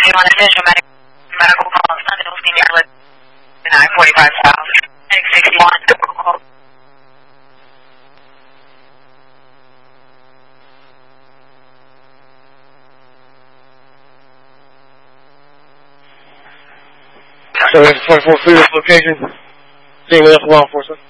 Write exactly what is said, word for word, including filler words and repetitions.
on initial medical, medical call, Sunday, senior, nine forty-five south, six sixty-one. So there's a twenty-four Freedom location. Seeing with us law enforcement.